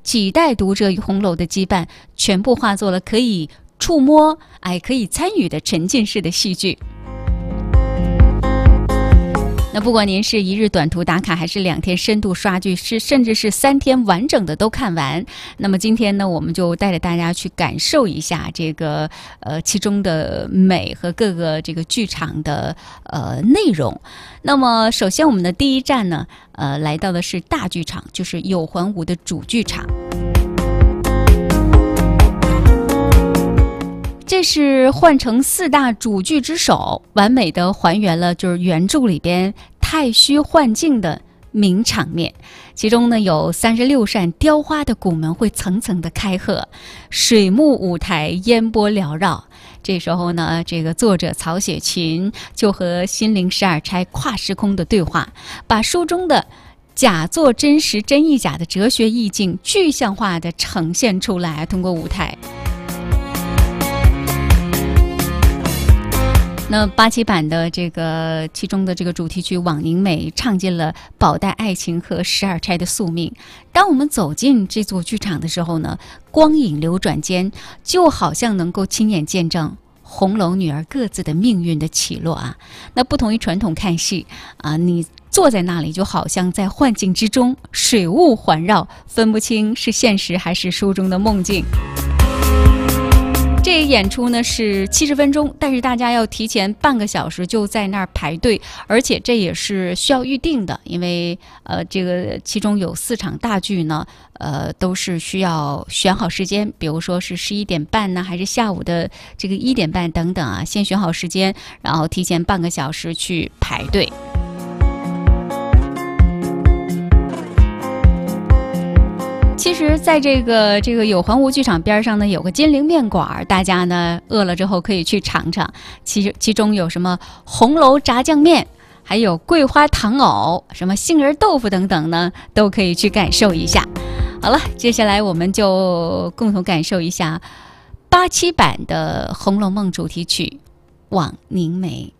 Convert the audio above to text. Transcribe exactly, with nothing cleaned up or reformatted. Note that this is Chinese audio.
几代读者与红楼的羁绊，全部化作了可以触摸、哎，可以参与的沉浸式的戏剧。那不管您是一日短途打卡，还是两天深度刷剧，是甚至是三天完整的都看完，那么今天呢，我们就带着大家去感受一下这个呃其中的美和各个这个剧场的呃内容。那么首先我们的第一站呢，呃来到的是大剧场，就是有环舞的主剧场。这是换成四大主剧之首，完美的还原了就是原著里边太虚幻境的名场面。其中呢有三十六扇雕花的拱门会层层的开合，水幕舞台烟波缭绕。这时候呢，这个作者曹雪芹就和心灵十二钗跨时空的对话，把书中的假作真实真亦假的哲学意境具象化的呈现出来，通过舞台。那八七版的这个其中的这个主题曲《枉凝眉》唱尽了宝黛爱情和十二钗的宿命。当我们走进这座剧场的时候呢，光影流转间，就好像能够亲眼见证红楼女儿各自的命运的起落啊。那不同于传统看戏啊，你坐在那里就好像在幻境之中，水雾环绕，分不清是现实还是书中的梦境。这演出呢是七十分钟，但是大家要提前半个小时就在那儿排队，而且这也是需要预定的，因为呃，这个其中有四场大剧呢，呃，都是需要选好时间，比如说是十一点半呢，还是下午的这个一点半等等啊，先选好时间，然后提前半个小时去排队。其实在这个这个有环湖剧场边上呢，有个金陵面馆，大家呢饿了之后可以去尝尝。其其中有什么红楼炸酱面，还有桂花糖藕，什么杏仁豆腐等等呢，都可以去感受一下。好了，接下来我们就共同感受一下八七版的《红楼梦》主题曲《枉凝眉》。